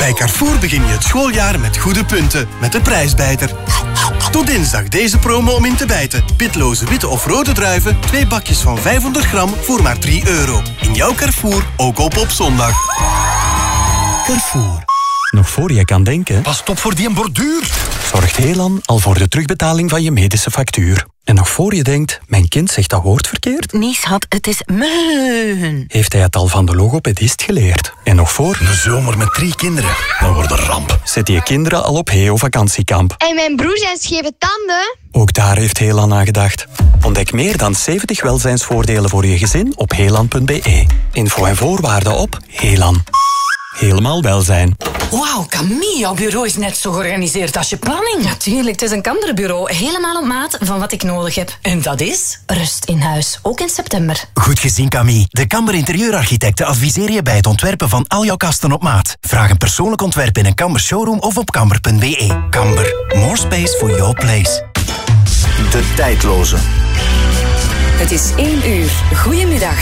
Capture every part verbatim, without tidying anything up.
Bij Carrefour begin je het schooljaar met goede punten. Met de prijsbijter. Tot dinsdag deze promo om in te bijten. Pitloze witte of rode druiven. Twee bakjes van vijfhonderd gram voor maar drie euro. In jouw Carrefour, ook op op zondag. Carrefour. Nog voor je kan denken... Pas op voor die borduur. Zorgt Helan al voor de terugbetaling van je medische factuur. En nog voor je denkt, mijn kind zegt dat woord verkeerd... Nee, schat, het is meun. Heeft hij het al van de logopedist geleerd. En nog voor... Een zomer met drie kinderen. Dan wordt een ramp. Zet je kinderen al op Heo vakantiekamp. En mijn broer zijn scheve tanden. Ook daar heeft Helan aan gedacht. Ontdek meer dan zeventig welzijnsvoordelen voor je gezin op helan punt b e. Info en voorwaarden op Helan. Helemaal welzijn. Wauw, Camille, jouw bureau is net zo georganiseerd als je planning. Natuurlijk, het is een Kamderbureau. Helemaal op maat van wat ik nodig heb. En dat is? Rust in huis, ook in september. Goed gezien, Camille. De Kamber interieurarchitecten adviseren je bij het ontwerpen van al jouw kasten op maat. Vraag een persoonlijk ontwerp in een Kamber showroom of op kamber punt b e. Kamber, more space for your place. De tijdloze. Het is één uur. Goedemiddag.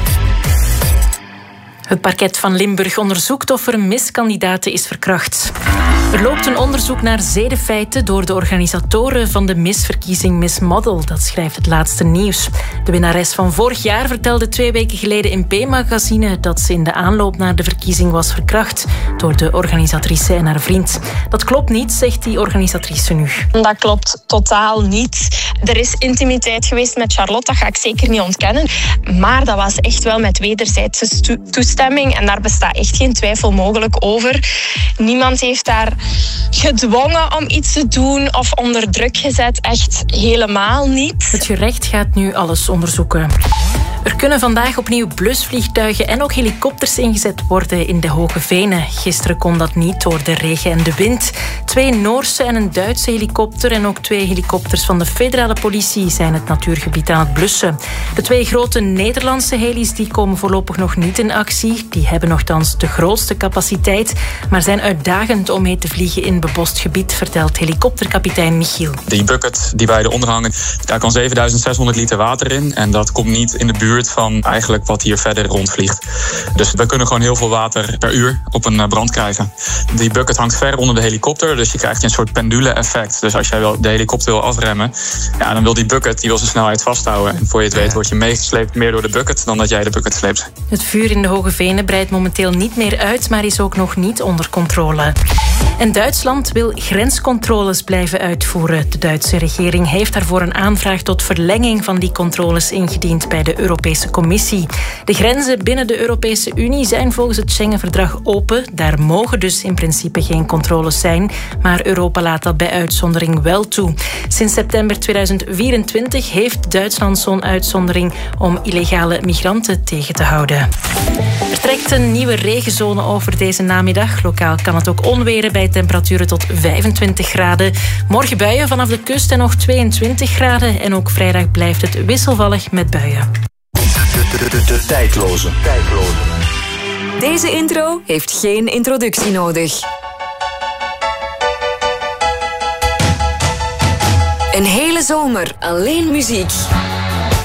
Het parket van Limburg onderzoekt of er miskandidaten is verkracht. Er loopt een onderzoek naar zedenfeiten door de organisatoren van de misverkiezing Miss Model. Dat schrijft het laatste nieuws. De winnares van vorig jaar vertelde twee weken geleden in P-magazine dat ze in de aanloop naar de verkiezing was verkracht door de organisatrice en haar vriend. Dat klopt niet, zegt die organisatrice nu. Dat klopt totaal niet. Er is intimiteit geweest met Charlotte, dat ga ik zeker niet ontkennen. Maar dat was echt wel met wederzijdse toestemming en daar bestaat echt geen twijfel mogelijk over. Niemand heeft daar gedwongen om iets te doen of onder druk gezet. Echt helemaal niet. Het gerecht gaat nu alles onderzoeken. Er kunnen vandaag opnieuw blusvliegtuigen en ook helikopters ingezet worden in de Hoge Venen. Gisteren kon dat niet door de regen en de wind. Twee Noorse en een Duitse helikopter en ook twee helikopters van de federale politie zijn het natuurgebied aan het blussen. De twee grote Nederlandse helis die komen voorlopig nog niet in actie. Die hebben nogthans de grootste capaciteit, maar zijn uitdagend om mee te vliegen in bebost gebied, vertelt helikopterkapitein Michiel. Die bucket die bij de onderhangen, daar kan zevenduizend zeshonderd liter water in en dat komt niet in de buurt van eigenlijk wat hier verder rondvliegt. Dus we kunnen gewoon heel veel water per uur op een brand krijgen. Die bucket hangt ver onder de helikopter, dus je krijgt een soort pendule-effect. Dus als jij wel de helikopter wil afremmen, ja, dan wil die bucket die wil zijn snelheid vasthouden. En voor je het weet word je meegesleept meer door de bucket dan dat jij de bucket sleept. Het vuur in de Hoge Venen breidt momenteel niet meer uit, maar is ook nog niet onder controle. En Duitsland wil grenscontroles blijven uitvoeren. De Duitse regering heeft daarvoor een aanvraag tot verlenging van die controles ingediend bij de Europese Commissie. De grenzen binnen de Europese Unie zijn volgens het Schengen-verdrag open. Daar mogen dus in principe geen controles zijn, maar Europa laat dat bij uitzondering wel toe. Sinds september tweeduizend vierentwintig heeft Duitsland zo'n uitzondering om illegale migranten tegen te houden. Er trekt een nieuwe regenzone over deze namiddag. Lokaal kan het ook onweren bij temperaturen tot vijfentwintig graden. Morgen buien vanaf de kust en nog tweeëntwintig graden. En ook vrijdag blijft het wisselvallig met buien. De, de, de, de tijdloze. tijdloze. Deze intro heeft geen introductie nodig. Een hele zomer alleen muziek.